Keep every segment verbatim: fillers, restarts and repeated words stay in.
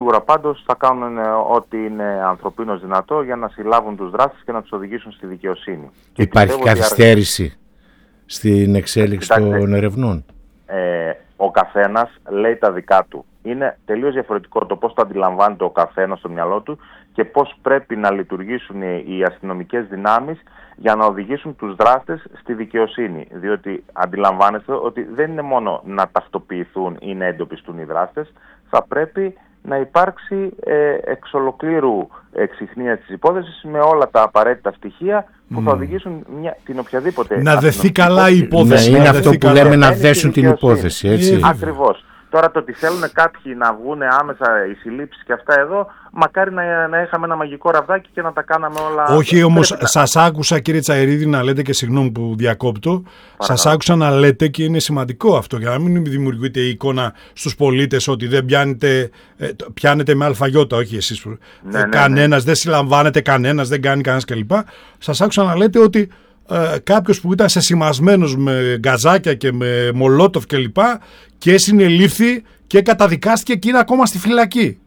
σίγουρα πάντως θα κάνουν ό,τι είναι ανθρωπίνως δυνατό για να συλλάβουν τους δράστες και να τους οδηγήσουν στη δικαιοσύνη. Υπάρχει καθυστέρηση αργ... στην εξέλιξη Κοιτάξτε, των ερευνών. Ε, ο καθένας λέει τα δικά του. Είναι τελείως διαφορετικό το πώς το αντιλαμβάνεται ο καθένας στο μυαλό του και πώς πρέπει να λειτουργήσουν οι αστυνομικές δυνάμεις για να οδηγήσουν τους δράστες στη δικαιοσύνη. Διότι αντιλαμβάνεστε ότι δεν είναι μόνο να ταυτοποιηθούν ή να εντοπιστούν οι δράστες, θα πρέπει να υπάρξει ε, εξ ολοκλήρου εξιχνία της υπόθεσης με όλα τα απαραίτητα στοιχεία που mm. θα οδηγήσουν μια, την οποιαδήποτε... Να δεθεί καλά η υπόθεση. Ναι, είναι αυτό που καλά. λέμε να δέσουν την υπόθεση, έτσι. Ακριβώς. Τώρα το ότι θέλουν κάποιοι να βγουν άμεσα οι συλλήψεις και αυτά εδώ, μακάρι να, να είχαμε ένα μαγικό ραβδάκι και να τα κάναμε όλα. Όχι όμως, σας άκουσα κύριε Τσαηρίδη να λέτε, και συγγνώμη που διακόπτω, σας άκουσα να λέτε και είναι σημαντικό αυτό για να μην δημιουργείται η εικόνα στους πολίτες ότι δεν πιάνετε, πιάνετε με αλφαγιώτα, όχι εσείς. Ναι, ναι, κανένας, ναι. δεν συλλαμβάνεται κανένας, δεν κάνει κανένας κλπ. Σας άκουσα να λέτε ότι Ε, κάποιος που ήταν σεσημασμένος με γκαζάκια και με μολότοφ και λοιπά και συνελήφθη και καταδικάστηκε και είναι ακόμα στη φυλακή.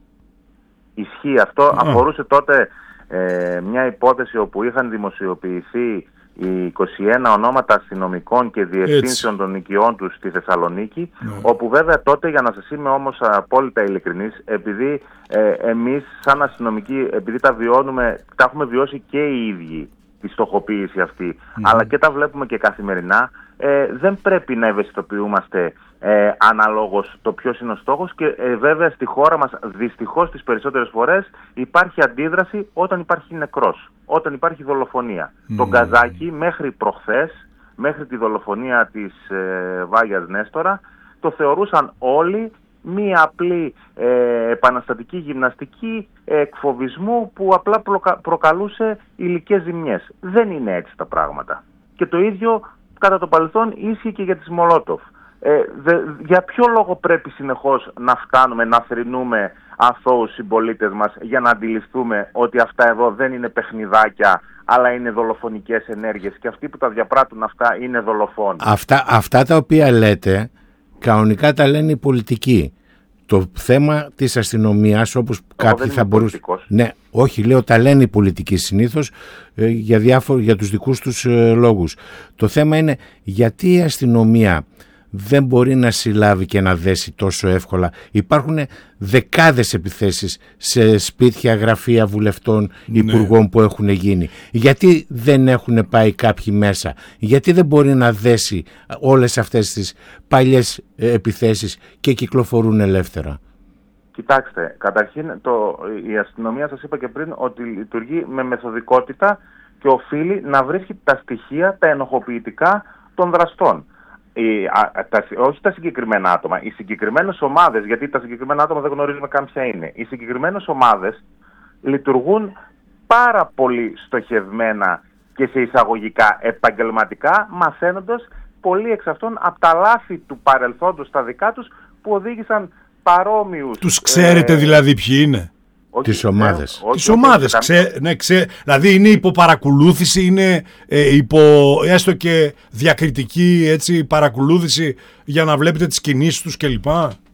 Ισχύει αυτό. Α. Αφορούσε τότε ε, μια υπόθεση όπου είχαν δημοσιοποιηθεί οι είκοσι ένα ονόματα αστυνομικών και διευθύνσεων των οικειών τους στη Θεσσαλονίκη, mm. όπου βέβαια τότε, για να σας είμαι όμως απόλυτα ειλικρινής, επειδή ε, εμείς σαν αστυνομικοί, επειδή τα βιώνουμε, τα έχουμε βιώσει και οι ίδιοι τη στοχοποίηση αυτή, mm. αλλά και τα βλέπουμε και καθημερινά, ε, δεν πρέπει να ευαισθητοποιούμαστε ε, αναλόγως το ποιος είναι ο στόχος και ε, βέβαια στη χώρα μας δυστυχώς τις περισσότερες φορές υπάρχει αντίδραση όταν υπάρχει νεκρός, όταν υπάρχει δολοφονία. Mm. Το Γκαζάκι μέχρι προχθές, μέχρι τη δολοφονία της ε, Βάγιας Νέστορα, το θεωρούσαν όλοι μία απλή ε, επαναστατική γυμναστική ε, εκφοβισμού που απλά προκα, προκαλούσε υλικές ζημιές. Δεν είναι έτσι τα πράγματα. Και το ίδιο κατά το παρελθόν ίσχυε και για τις Μολότοφ. Ε, δε, για ποιο λόγο πρέπει συνεχώς να φτάνουμε να θρηνούμε αθώους συμπολίτες μας για να αντιληφθούμε ότι αυτά εδώ δεν είναι παιχνιδάκια αλλά είναι δολοφονικές ενέργειες και αυτοί που τα διαπράττουν αυτά είναι δολοφόνοι. Αυτά, αυτά τα οποία λέτε κανονικά τα λένε οι πολιτικοί. Το θέμα της αστυνομίας, όπως Εγώ κάποιοι θα μπορούσαν... Ναι, όχι, λέω τα λένε οι πολιτικοί συνήθως ε, για, διάφο... για τους δικούς τους ε, λόγους. Το θέμα είναι γιατί η αστυνομία δεν μπορεί να συλλάβει και να δέσει τόσο εύκολα. Υπάρχουν δεκάδες επιθέσεις σε σπίτια, γραφεία βουλευτών, ναι. υπουργών που έχουν γίνει. Γιατί δεν έχουν πάει κάποιοι μέσα? Γιατί δεν μπορεί να δέσει όλες αυτές τις παλιές επιθέσεις και κυκλοφορούν ελεύθερα? Κοιτάξτε, καταρχήν το, η αστυνομία, σας είπα και πριν, ότι λειτουργεί με μεθοδικότητα και οφείλει να βρίσκει τα στοιχεία, τα ενοχοποιητικά των δραστών. Οι, α, τα, όχι τα συγκεκριμένα άτομα, οι συγκεκριμένες ομάδες, γιατί τα συγκεκριμένα άτομα δεν γνωρίζουμε καν ποια είναι. Οι συγκεκριμένες ομάδες λειτουργούν πάρα πολύ στοχευμένα και σε εισαγωγικά επαγγελματικά, μαθαίνοντας πολλοί εξ αυτών από τα λάθη του παρελθόντος τα δικά τους που οδήγησαν παρόμοιους... Τους ξέρετε ε, δηλαδή ποιοι είναι? Όχι, τις ομάδες. Ναι, τις ομάδες, ξέ, ναι, ξέ, δηλαδή είναι υπό παρακολούθηση, είναι ε, υπό έστω και διακριτική έτσι, παρακολούθηση για να βλέπετε τις κινήσεις τους κλπ.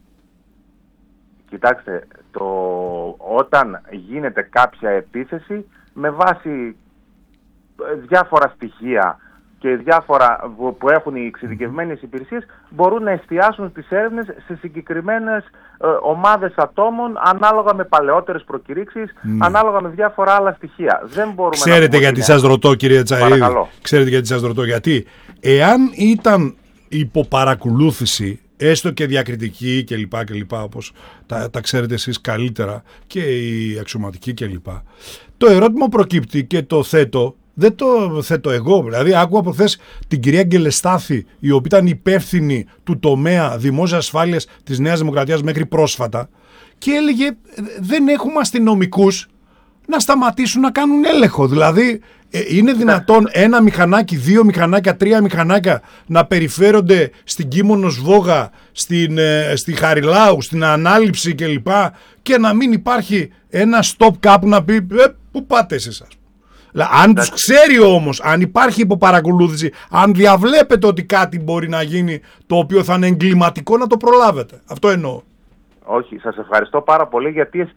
Κοιτάξτε, το, όταν γίνεται κάποια επίθεση με βάση διάφορα στοιχεία και διάφορα που έχουν οι εξειδικευμένες υπηρεσίες μπορούν να εστιάσουν τις έρευνες σε συγκεκριμένες ε, ομάδες ατόμων ανάλογα με παλαιότερες προκηρύξεις, mm. ανάλογα με διάφορα άλλα στοιχεία. Δεν μπορούμε Ξέρετε να γιατί σας ρωτώ, κύριε Τσαηρίδη? Ξέρετε γιατί σας ρωτώ? Γιατί εάν ήταν υπό παρακολούθηση, έστω και διακριτική κλπ, κλπ, όπως τα, τα ξέρετε εσείς καλύτερα και οι αξιωματικοί κλπ, το ερώτημα προκύπτει και το θέτω. Δεν το θέτω εγώ, δηλαδή άκουγα από χθες την κυρία Γκελεστάθη, η οποία ήταν υπεύθυνη του τομέα δημόσιας ασφάλειας της Νέας Δημοκρατίας μέχρι πρόσφατα και έλεγε δεν έχουμε αστυνομικούς να σταματήσουν να κάνουν έλεγχο. Δηλαδή ε, είναι δυνατόν ένα μηχανάκι, δύο μηχανάκια, τρία μηχανάκια να περιφέρονται στην Κίμωνος Βόγα, στην, ε, στη Χαριλάου, στην Ανάληψη κλπ και να μην υπάρχει ένα stop κάπου να πει ε, πού πάτε εσείς? Αν τους ξέρει όμως, αν υπάρχει υποπαρακολούθηση, αν διαβλέπετε ότι κάτι μπορεί να γίνει το οποίο θα είναι εγκληματικό, να το προλάβετε. Αυτό εννοώ. Όχι, σας ευχαριστώ πάρα πολύ γιατί